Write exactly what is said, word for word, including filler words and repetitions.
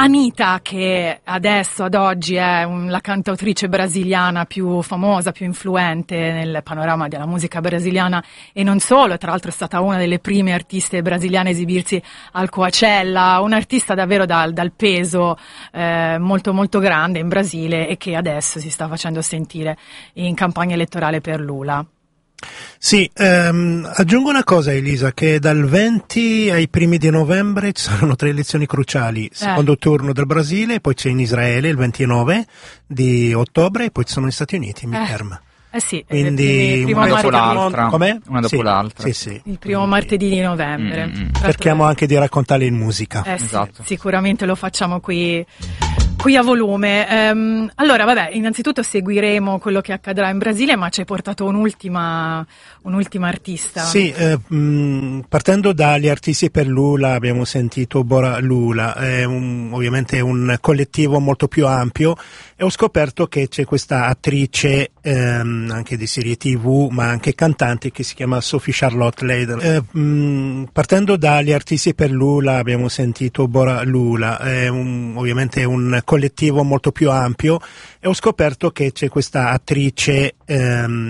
Anitta, che adesso, ad oggi, è un, la cantautrice brasiliana più famosa, più influente nel panorama della musica brasiliana e non solo, tra l'altro è stata una delle prime artiste brasiliane a esibirsi al Coachella, un'artista davvero dal, dal peso eh, molto molto grande in Brasile e che adesso si sta facendo sentire in campagna elettorale per Lula. Sì, ehm, aggiungo una cosa Elisa, che dal venti ai primi di novembre ci saranno tre elezioni cruciali, secondo eh. turno del Brasile, poi c'è in Israele il ventinove di ottobre e poi ci sono gli Stati Uniti, midterm. Eh sì, quindi primo una dopo martedì, l'altra. Com'è? Una dopo sì, l'altra. Sì, sì. il primo martedì di novembre. Mm-hmm. Cerchiamo anche di raccontarli in musica. Eh sì, Esatto. sicuramente lo facciamo qui qui a volume. Ehm, allora, vabbè, innanzitutto seguiremo quello che accadrà in Brasile, ma ci hai portato un'ultima un'ultima artista. Sì, eh, mh, partendo dagli artisti per Lula abbiamo sentito Bora Lula, è un, ovviamente un collettivo molto più ampio e ho scoperto che c'è questa attrice ehm, anche di serie tivù ma anche cantante che si chiama Sophie Charlotte Leder. Eh, mh, partendo dagli artisti per Lula abbiamo sentito Bora Lula, è un, ovviamente un collettivo molto più ampio e ho scoperto che c'è questa attrice ehm,